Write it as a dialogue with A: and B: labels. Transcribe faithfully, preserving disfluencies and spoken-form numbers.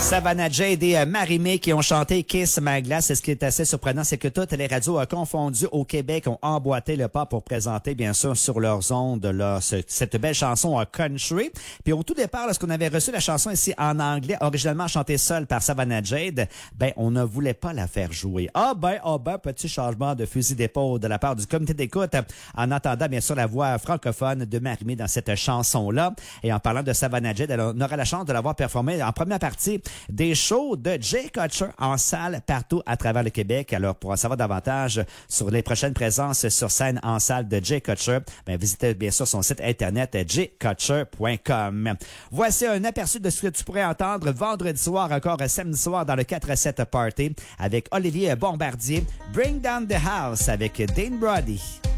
A: Savannah Jade et Marie-Mé qui ont chanté Kiss My Glass. Et ce qui est assez surprenant, c'est que toutes les radios confondues au Québec ont emboîté le pas pour présenter, bien sûr, sur leurs ondes, là, ce, cette belle chanson country. Puis au tout départ, lorsqu'on avait reçu la chanson ici en anglais, originalement chantée seule par Savannah Jade, ben, on ne voulait pas la faire jouer. Ah ben, ah ben, petit changement de fusil d'épaule de la part du comité d'écoute en entendant, bien sûr, la voix francophone de Marie-Mé dans cette chanson-là. Et en parlant de Savannah Jade, elle, on aura la chance de l'avoir performée en première partie des shows de Jay Kutcher en salle partout à travers le Québec. Alors, pour en savoir davantage sur les prochaines présences sur scène en salle de Jay Kutcher, ben, visitez bien sûr son site internet jay kutcher point com. Voici un aperçu de ce que tu pourrais entendre vendredi soir, encore samedi soir dans le quatre à sept Party avec Olivier Bombardier. Bring Down the House avec Dane Brody.